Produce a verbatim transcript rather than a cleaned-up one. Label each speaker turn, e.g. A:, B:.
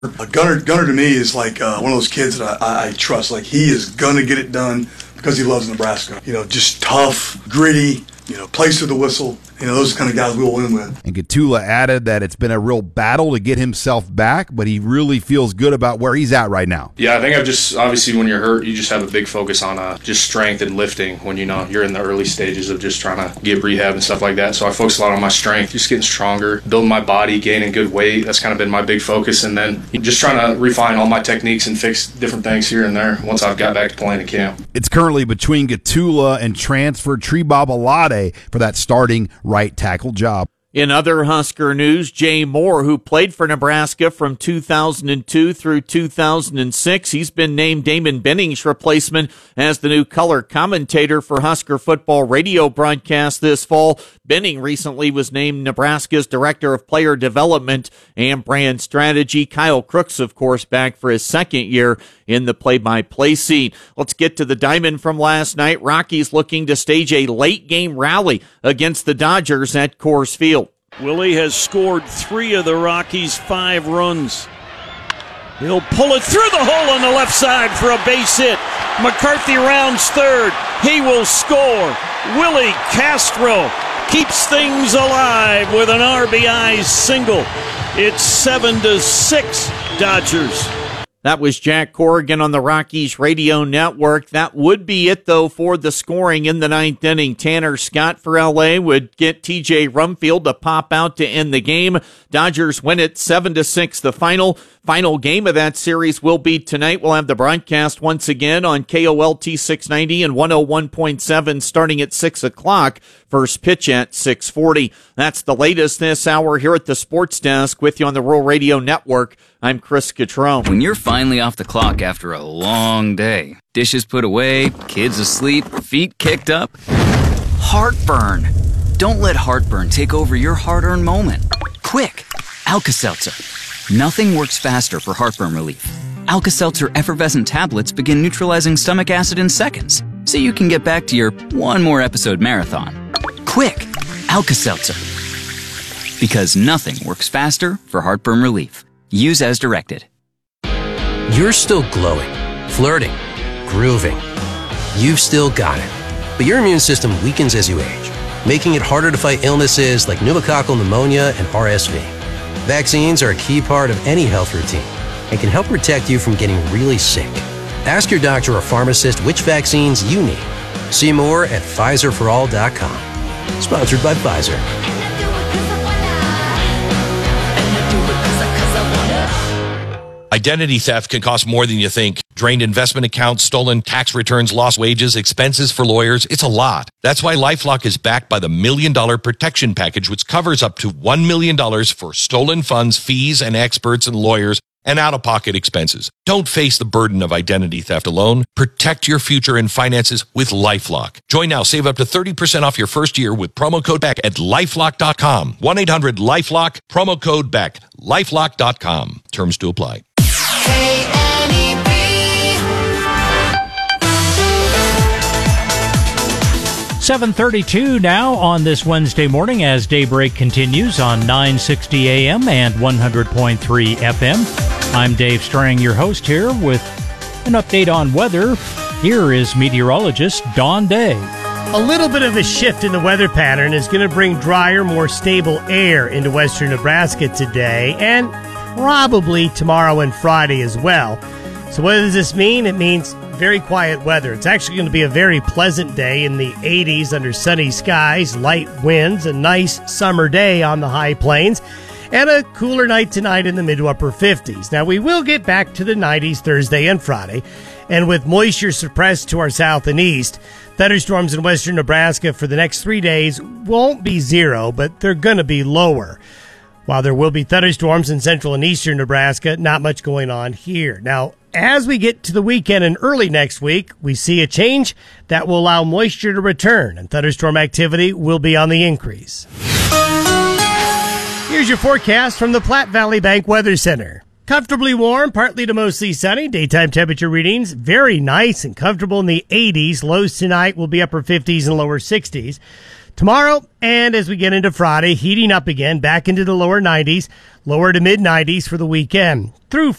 A: Uh, Gunner, Gunner to me is like uh, one of those kids that I, I trust. Like, he is gonna get it done because he loves Nebraska. You know, just tough, gritty. You know, plays through the whistle. You know, those are the kind of guys we'll win with.
B: And Gottula added that it's been a real battle to get himself back, but he really feels good about where he's at right now.
C: Yeah, I think I've just, obviously when you're hurt, you just have a big focus on uh, just strength and lifting when, you know, you're in the early stages of just trying to get rehab and stuff like that. So I focus a lot on my strength, just getting stronger, building my body, gaining good weight. That's kind of been my big focus. And then just trying to refine all my techniques and fix different things here and there once I've got back to playing in camp.
B: It's currently between Gottula and transfer Tree Babalade for that starting right tackle job.
D: In other Husker news, Jay Moore, who played for Nebraska from two thousand two through two thousand six, he's been named Damon Benning's replacement as the new color commentator for Husker football radio broadcast this fall. Benning recently was named Nebraska's Director of Player Development and Brand Strategy. Kyle Crooks, of course, back for his second year in the play-by-play seat. Let's get to the Diamond from last night. Rockies looking to stage a late-game rally against the Dodgers at Coors Field.
E: Willie has scored three of the Rockies' five runs. He'll pull it through the hole on the left side for a base hit. McCarthy rounds third. He will score. Willie Castro keeps things alive with an R B I single. It's seven to six Dodgers.
D: That was Jack Corrigan on the Rockies radio network. That would be it, though, for the scoring in the ninth inning. Tanner Scott for L A would get T J Rumfield to pop out to end the game. Dodgers win it seven to six, the final. Final game of that series will be tonight. We'll have the broadcast once again on K O L T six ninety and one oh one point seven starting at six o'clock. First pitch at six forty. That's the latest this hour here at the Sports Desk with you on the Rural Radio Network. I'm Chris Catrone.
F: When you're finally off the clock after a long day, dishes put away, kids asleep, feet kicked up, heartburn. Don't let heartburn take over your hard-earned moment. Quick, Alka-Seltzer. Nothing works faster for heartburn relief. Alka-Seltzer effervescent tablets begin neutralizing stomach acid in seconds, so you can get back to your one more episode marathon. Quick, Alka-Seltzer. Because nothing works faster for heartburn relief. Use as directed.
G: You're still glowing, flirting, grooving. You've still got it. But your immune system weakens as you age, making it harder to fight illnesses like pneumococcal pneumonia and R S V. Vaccines are a key part of any health routine and can help protect you from getting really sick. Ask your doctor or pharmacist which vaccines you need. See more at Pfizer for all dot com. Sponsored by Pfizer.
H: Identity theft can cost more than you think. Drained investment accounts, stolen tax returns, lost wages, expenses for lawyers. It's a lot. That's why LifeLock is backed by the Million Dollar Protection Package, which covers up to one million dollars for stolen funds, fees, and experts and lawyers, and out-of-pocket expenses. Don't face the burden of identity theft alone. Protect your future and finances with LifeLock. Join now. Save up to thirty percent off your first year with promo code BECK at lifelock dot com. one eight hundred lifelock, promo code BECK, lifelock dot com. Terms to apply.
I: seven thirty-two now on this Wednesday morning as Daybreak continues on nine sixty A M and one hundred point three F M. I'm Dave Strang, your host here with an update on weather. Here is meteorologist Don Day.
J: A little bit of a shift in the weather pattern is going to bring drier, more stable air into western Nebraska today and probably tomorrow and Friday as well. So what does this mean? It means very quiet weather. It's actually going to be a very pleasant day in the eighties under sunny skies, light winds, a nice summer day on the high plains, and a cooler night tonight in the mid to upper fifties. Now, we will get back to the nineties Thursday and Friday, and with moisture suppressed to our south and east, thunderstorms in western Nebraska for the next three days won't be zero, but they're going to be lower. While there will be thunderstorms in central and eastern Nebraska, not much going on here. Now, as we get to the weekend and early next week, we see a change that will allow moisture to return, and thunderstorm activity will be on the increase. Here's your forecast from the Platte Valley Bank Weather Center. Comfortably warm, partly to mostly sunny. Daytime temperature readings very nice and comfortable in the eighties. Lows tonight will be upper fifties and lower sixties. Tomorrow, and as we get into Friday, heating up again, back into the lower nineties, lower to mid nineties for the weekend. Through